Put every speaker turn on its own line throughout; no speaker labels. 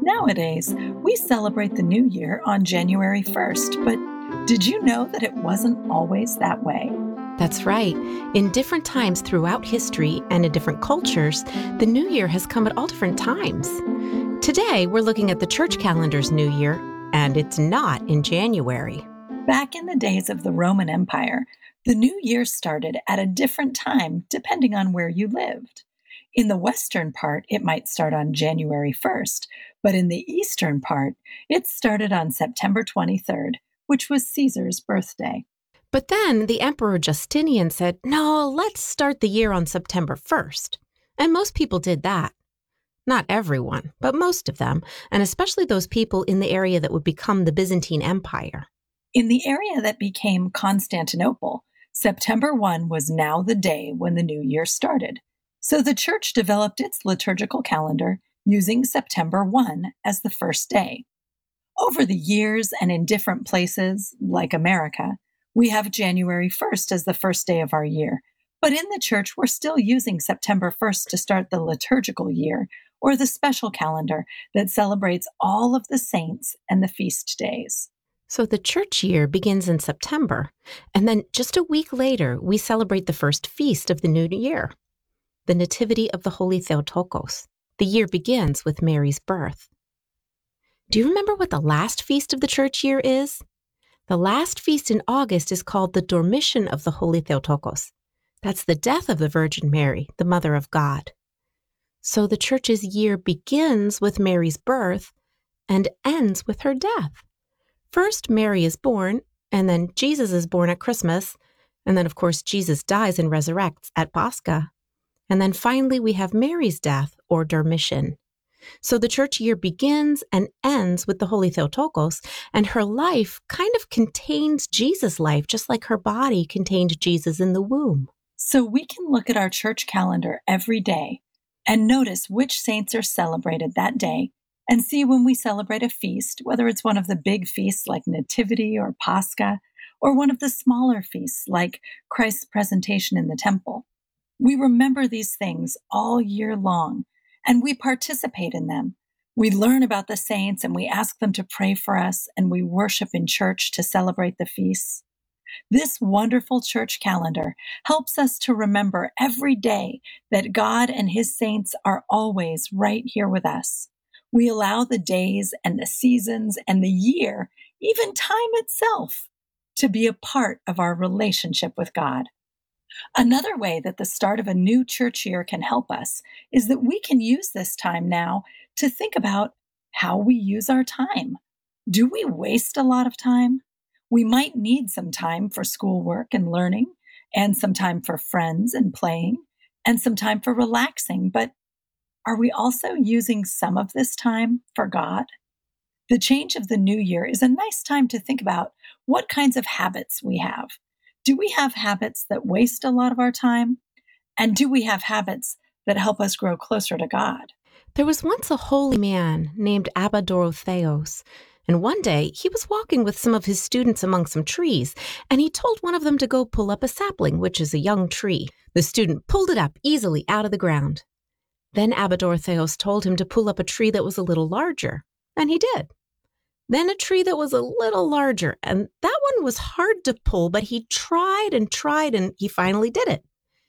Nowadays, we celebrate the new year on January 1st, but did you know that it wasn't always that way?
That's right. In different times throughout history and in different cultures, the new year has come at all different times. Today, we're looking at the church calendar's new year, and it's not in January.
Back in the days of the Roman Empire, the new year started at a different time depending on where you lived. In the western part, it might start on January 1st, but in the eastern part, it started on September 23rd, which was Caesar's birthday.
But then the Emperor Justinian said, no, let's start the year on September 1st. And most people did that. Not everyone, but most of them, and especially those people in the area that would become the Byzantine Empire.
In the area that became Constantinople, September 1 was now the day when the new year started. So the church developed its liturgical calendar using September 1 as the first day. Over the years and in different places, like America, we have January 1st as the first day of our year. But in the church, we're still using September 1st to start the liturgical year, or the special calendar that celebrates all of the saints and the feast days.
So the church year begins in September, and then just a week later, we celebrate the first feast of the new year, the Nativity of the Holy Theotokos. The year begins with Mary's birth. Do you remember what the last feast of the church year is? The last feast in August is called the Dormition of the Holy Theotokos. That's the death of the Virgin Mary, the Mother of God. So the church's year begins with Mary's birth and ends with her death. First, Mary is born, and then Jesus is born at Christmas, and then, of course, Jesus dies and resurrects at Pascha. And then finally, we have Mary's death, or Dormition. So the church year begins and ends with the Holy Theotokos, and her life kind of contains Jesus' life, just like her body contained Jesus in the womb.
So we can look at our church calendar every day and notice which saints are celebrated that day, and see when we celebrate a feast, whether it's one of the big feasts like Nativity or Pascha, or one of the smaller feasts like Christ's presentation in the temple. We remember these things all year long, and we participate in them. We learn about the saints, and we ask them to pray for us, and we worship in church to celebrate the feasts. This wonderful church calendar helps us to remember every day that God and His saints are always right here with us. We allow the days and the seasons and the year, even time itself, to be a part of our relationship with God. Another way that the start of a new church year can help us is that we can use this time now to think about how we use our time. Do we waste a lot of time? We might need some time for schoolwork and learning, and some time for friends and playing, and some time for relaxing, but are we also using some of this time for God? The change of the new year is a nice time to think about what kinds of habits we have. Do we have habits that waste a lot of our time? And do we have habits that help us grow closer to God?
There was once a holy man named Abba Dorotheos, and one day he was walking with some of his students among some trees, and he told one of them to go pull up a sapling, which is a young tree. The student pulled it up easily out of the ground. Then Abba Dorotheos told him to pull up a tree that was a little larger, and he did. Then a tree that was a little larger, and that one was hard to pull, but he tried, and he finally did it.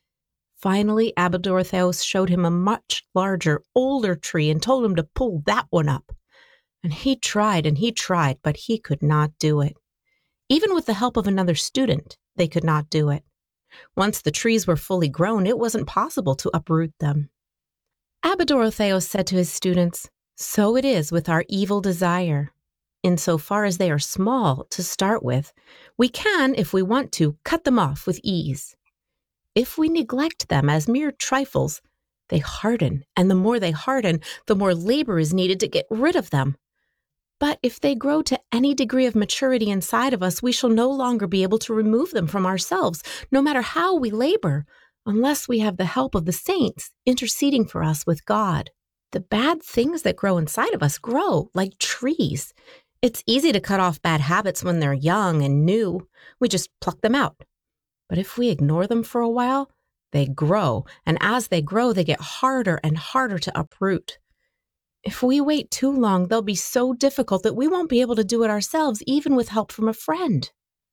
Finally, Abba Dorotheos showed him a much larger, older tree and told him to pull that one up. And he tried, but he could not do it. Even with the help of another student, they could not do it. Once the trees were fully grown, it wasn't possible to uproot them. Abba Dorotheos said to his students, "So it is with our evil desire. Insofar as they are small to start with, we can, if we want to, cut them off with ease. If we neglect them as mere trifles, they harden, and the more they harden, the more labor is needed to get rid of them. But if they grow to any degree of maturity inside of us, we shall no longer be able to remove them from ourselves, no matter how we labor, unless we have the help of the saints interceding for us with God. The bad things that grow inside of us grow like trees. It's easy to cut off bad habits when they're young and new. We just pluck them out. But if we ignore them for a while, they grow, and as they grow, they get harder and harder to uproot. If we wait too long, they'll be so difficult that we won't be able to do it ourselves, even with help from a friend.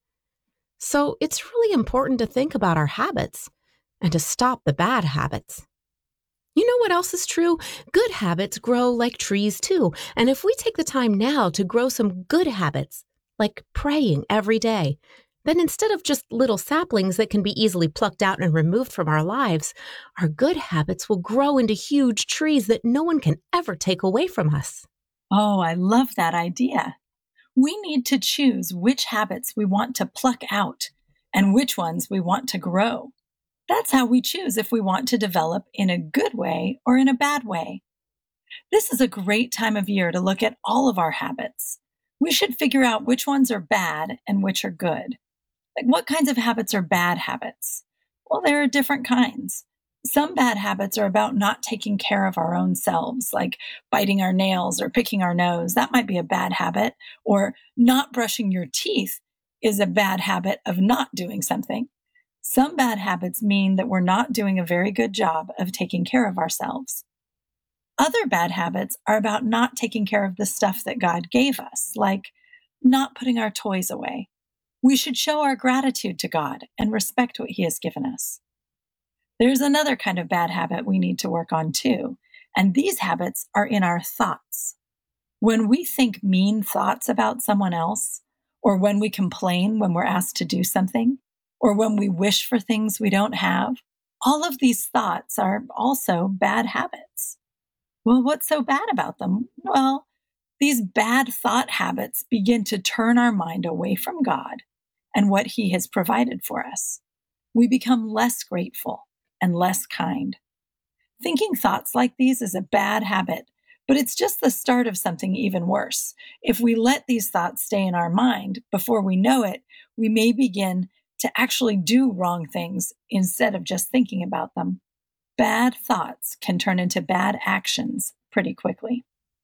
So it's really important to think about our habits and to stop the bad habits. You know what else is true? Good habits grow like trees too. And if we take the time now to grow some good habits, like praying every day, then instead of just little saplings that can be easily plucked out and removed from our lives, our good habits will grow into huge trees that no one can ever take away from us.
Oh, I love that idea. We need to choose which habits we want to pluck out and which ones we want to grow. That's how we choose if we want to develop in a good way or in a bad way. This is a great time of year to look at all of our habits. We should figure out which ones are bad and which are good. Like, what kinds of habits are bad habits? Well, there are different kinds. Some bad habits are about not taking care of our own selves, like biting our nails or picking our nose. That might be a bad habit. Or not brushing your teeth is a bad habit of not doing something. Some bad habits mean that we're not doing a very good job of taking care of ourselves. Other bad habits are about not taking care of the stuff that God gave us, like not putting our toys away. We should show our gratitude to God and respect what He has given us. There's another kind of bad habit we need to work on too, and these habits are in our thoughts. When we think mean thoughts about someone else, or when we complain when we're asked to do something, or when we wish for things we don't have, all of these thoughts are also bad habits. Well, what's so bad about them? Well, these bad thought habits begin to turn our mind away from God and what He has provided for us. We become less grateful and less kind. Thinking thoughts like these is a bad habit, but it's just the start of something even worse. If we let these thoughts stay in our mind, before we know it, we may begin to actually do wrong things instead of just thinking about them. Bad thoughts can turn into bad actions pretty quickly.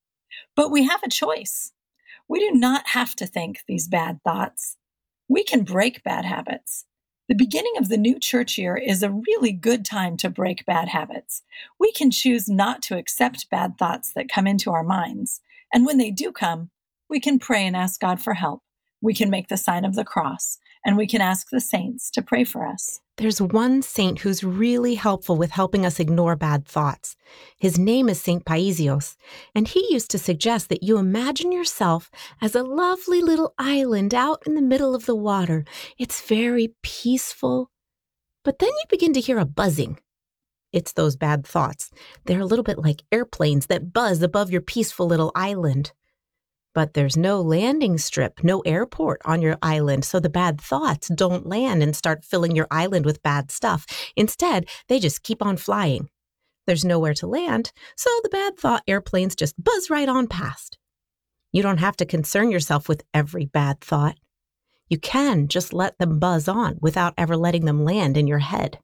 But we have a choice. We do not have to think these bad thoughts. We can break bad habits. The beginning of the new church year is a really good time to break bad habits. We can choose not to accept bad thoughts that come into our minds. And when they do come, we can pray and ask God for help. We can make the sign of the cross, and we can ask the saints to pray for us.
There's one saint who's really helpful with helping us ignore bad thoughts. His name is Saint Paisios, and he used to suggest that you imagine yourself as a lovely little island out in the middle of the water. It's very peaceful, but then you begin to hear a buzzing. It's those bad thoughts. They're a little bit like airplanes that buzz above your peaceful little island. But there's no landing strip, no airport on your island, so the bad thoughts don't land and start filling your island with bad stuff. Instead, they just keep on flying. There's nowhere to land, so the bad thought airplanes just buzz right on past. You don't have to concern yourself with every bad thought. You can just let them buzz on without ever letting them land in your head.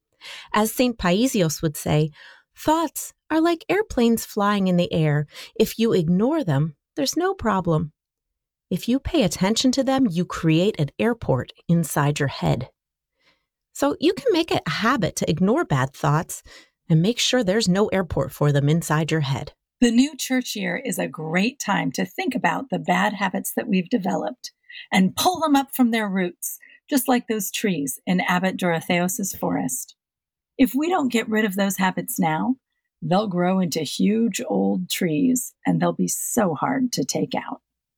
As St. Paisios would say, thoughts are like airplanes flying in the air. If you ignore them, there's no problem. If you pay attention to them, you create an airport inside your head. So you can make it a habit to ignore bad thoughts and make sure there's no airport for them inside your head.
The new church year is a great time to think about the bad habits that we've developed and pull them up from their roots, just like those trees in Abbot Dorotheos' forest. If we don't get rid of those habits now, they'll grow into huge old trees, and they'll be so hard to take out.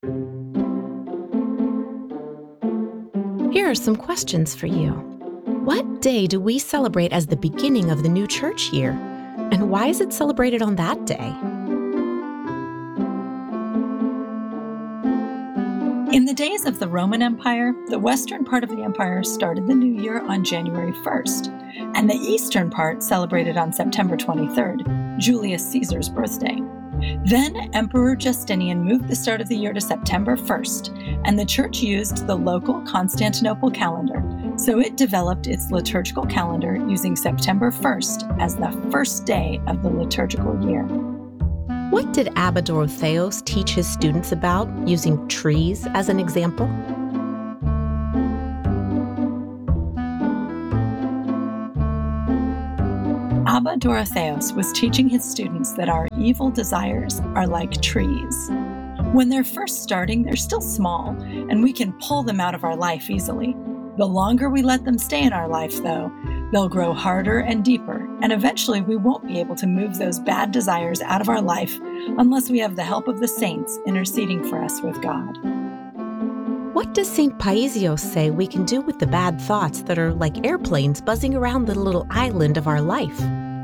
Here are some questions for you. What day do we celebrate as the beginning of the new church year? And why is it celebrated on that day?
In the days of the Roman Empire, the western part of the empire started the new year on January 1st, and the eastern part celebrated on September 23rd, Julius Caesar's birthday. Then Emperor Justinian moved the start of the year to September 1st, and the church used the local Constantinople calendar, so it developed its liturgical calendar using September 1st as the first day of the liturgical year.
What did Abbot Dorotheos teach his students about using trees as an example?
Abba Dorotheos was teaching his students that our evil desires are like trees. When they're first starting, they're still small, and we can pull them out of our life easily. The longer we let them stay in our life, though, they'll grow harder and deeper, and eventually we won't be able to move those bad desires out of our life unless we have the help of the saints interceding for us with God.
What does St. Paisios say we can do with the bad thoughts that are like airplanes buzzing around the little island of our life?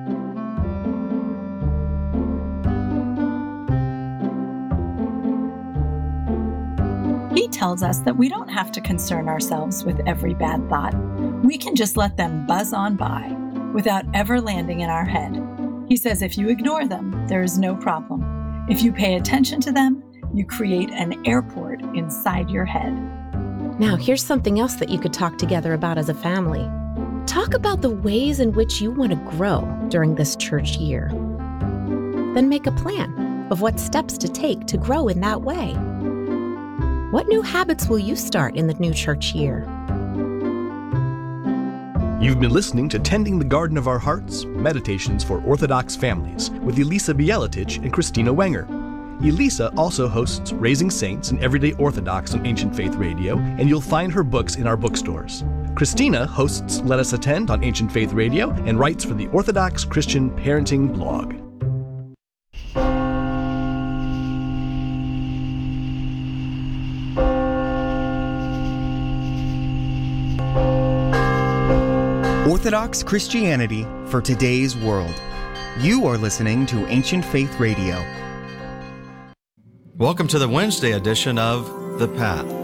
He tells us that we don't have to concern ourselves with every bad thought. We can just let them buzz on by without ever landing in our head. He says if you ignore them, there is no problem. If you pay attention to them, you create an airport inside your head.
Now, here's something else that you could talk together about as a family. Talk about the ways in which you want to grow during this church year. Then make a plan of what steps to take to grow in that way. What new habits will you start in the new church year?
You've been listening to Tending the Garden of Our Hearts, Meditations for Orthodox Families with Elisa Bieletich and Christina Wenger. Elisa also hosts Raising Saints and Everyday Orthodox on Ancient Faith Radio, and you'll find her books in our bookstores. Christina hosts Let Us Attend on Ancient Faith Radio and writes for the Orthodox Christian Parenting blog.
Orthodox Christianity for today's world. You are listening to Ancient Faith Radio.
Welcome to the Wednesday edition of The Path.